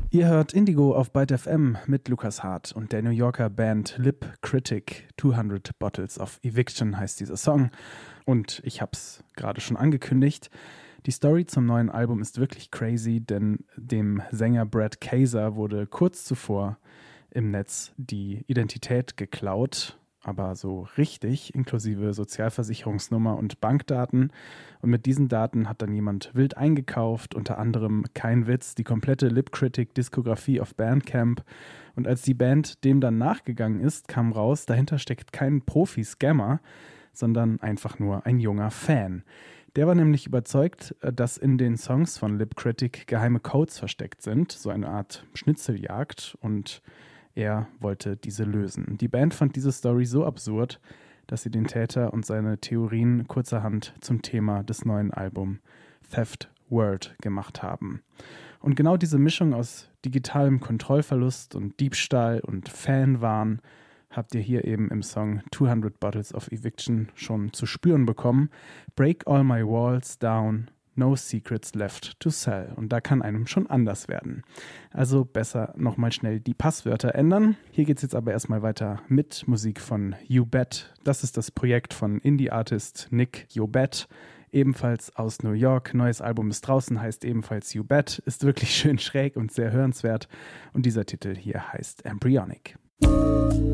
Ihr hört Indigo auf Byte FM mit Lukas Hart und der New Yorker Band Lip Critic. 200 Bottles of Eviction heißt dieser Song. Und ich hab's gerade schon angekündigt. Die Story zum neuen Album ist wirklich crazy, denn dem Sänger Brad Kaiser wurde kurz zuvor im Netz die Identität geklaut. Aber so richtig, inklusive Sozialversicherungsnummer und Bankdaten. Und mit diesen Daten hat dann jemand wild eingekauft, unter anderem, kein Witz, die komplette Lip Critic-Diskografie auf Bandcamp. Und als die Band dem dann nachgegangen ist, kam raus, dahinter steckt kein Profi-Scammer, sondern einfach nur ein junger Fan. Der war nämlich überzeugt, dass in den Songs von Lip Critic geheime Codes versteckt sind, so eine Art Schnitzeljagd, und er wollte diese lösen. Die Band fand diese Story so absurd, dass sie den Täter und seine Theorien kurzerhand zum Thema des neuen Albums Theft World gemacht haben. Und genau diese Mischung aus digitalem Kontrollverlust und Diebstahl und Fanwahn habt ihr hier eben im Song 200 Bottles of Eviction schon zu spüren bekommen. Break all my walls down, no secrets left to sell. Und da kann einem schon anders werden. Also besser nochmal schnell die Passwörter ändern. Hier geht es jetzt aber erstmal weiter mit Musik von You Bet. Das ist das Projekt von Indie-Artist Nick You Bet. Ebenfalls aus New York. Neues Album ist draußen, heißt ebenfalls You Bet. Ist wirklich schön schräg und sehr hörenswert. Und dieser Titel hier heißt Embryonic.